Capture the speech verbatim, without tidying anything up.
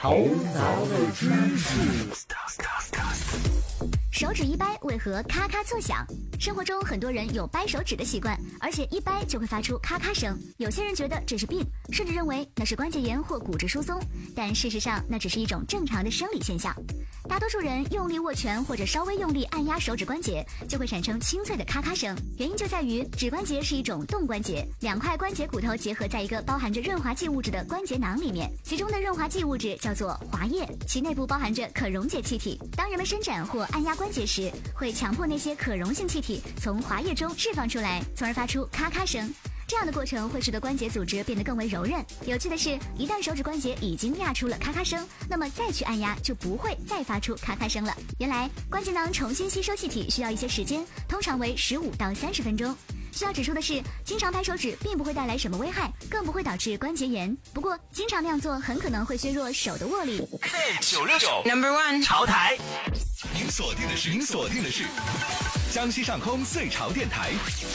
头脑的知识。 手指一掰，为何咔咔作响？生活中很多人有掰手指的习惯，而且一掰就会发出咔咔声。有些人觉得这是病，甚至认为那是关节炎或骨质疏松，但事实上那只是一种正常的生理现象。大多数人用力握拳或者稍微用力按压手指关节，就会产生清脆的咔咔声。原因就在于指关节是一种动关节，两块关节骨头结合在一个包含着润滑剂物质的关节囊里面，其中的润滑剂物质叫做滑液，其内部包含着可溶解气体。当人们伸展或按压关节时，会强迫那些可溶性气体从滑液中释放出来，从而发出咔咔声。这样的过程会使得关节组织变得更为柔韧。有趣的是，一旦手指关节已经压出了咔咔声，那么再去按压就不会再发出咔咔声了。原来关节囊重新吸收气体需要一些时间，通常为十五到三十分钟。需要指出的是，经常拍手指并不会带来什么危害，更不会导致关节炎。不过，经常那样做很可能会削弱手的握力。 九六九 Number One 潮台，您锁定的是您锁定的是江西上空最潮电台。